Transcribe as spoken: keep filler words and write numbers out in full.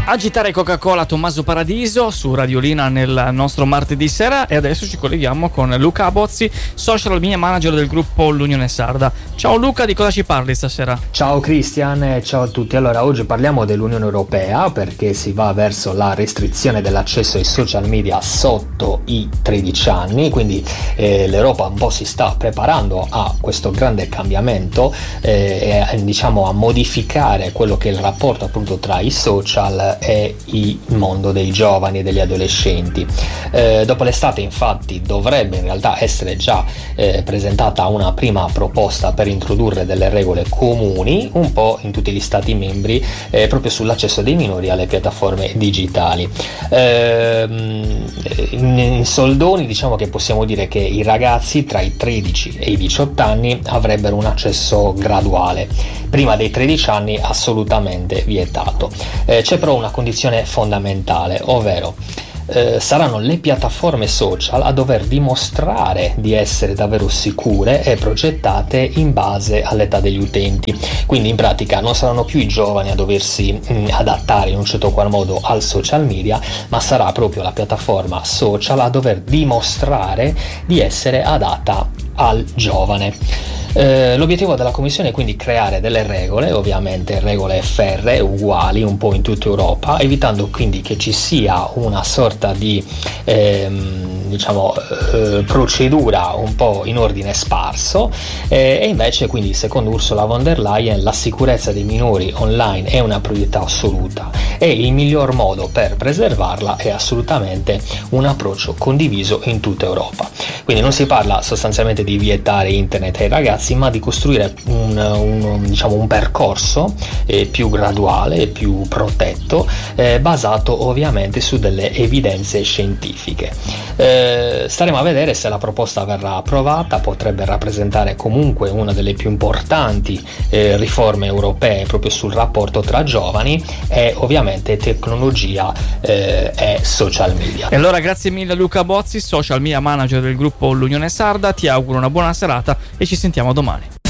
Agitare Coca-Cola, Tommaso Paradiso su Radiolina nel nostro martedì sera, e adesso ci colleghiamo con Luca Abozzi, social media manager del gruppo L'Unione Sarda. Ciao Luca, di cosa ci parli stasera? Ciao Christian e ciao a tutti. Allora, oggi parliamo dell'Unione Europea perché si va verso la restrizione dell'accesso ai social media sotto i tredici anni, quindi eh, l'Europa un po' si sta preparando a questo grande cambiamento eh, e diciamo a modificare quello che è il rapporto appunto tra i social e il mondo dei giovani e degli adolescenti. Eh, dopo l'estate infatti dovrebbe in realtà essere già eh, presentata una prima proposta per introdurre delle regole comuni un po' in tutti gli stati membri eh, proprio sull'accesso dei minori alle piattaforme digitali. Eh, in, in soldoni diciamo che possiamo dire che i ragazzi tra i tredici e i diciotto anni avrebbero un accesso graduale, prima dei tredici anni assolutamente vietato. Eh, c'è però una condizione fondamentale, ovvero eh, saranno le piattaforme social a dover dimostrare di essere davvero sicure e progettate in base all'età degli utenti. Quindi in pratica non saranno più i giovani a doversi mh, adattare in un certo qual modo al social media, ma sarà proprio la piattaforma social a dover dimostrare di essere adatta al giovane. Eh, l'obiettivo della Commissione è quindi creare delle regole, ovviamente regole ferree, uguali un po' in tutta Europa, evitando quindi che ci sia una sorta di ehm, diciamo eh, procedura un po' in ordine sparso eh, e invece quindi secondo Ursula von der Leyen la sicurezza dei minori online è una priorità assoluta e il miglior modo per preservarla è assolutamente un approccio condiviso in tutta Europa. Quindi non si parla sostanzialmente di vietare internet ai ragazzi, ma di costruire un, un, diciamo, un percorso eh, più graduale e più protetto, eh, basato ovviamente su delle evidenze scientifiche. Eh, staremo a vedere se la proposta verrà approvata, potrebbe rappresentare comunque una delle più importanti eh, riforme europee proprio sul rapporto tra giovani e ovviamente tecnologia eh, e social media. E allora grazie mille Luca Bozzi, social media manager del gruppo L'Unione Sarda, ti auguro una buona serata e ci sentiamo domani.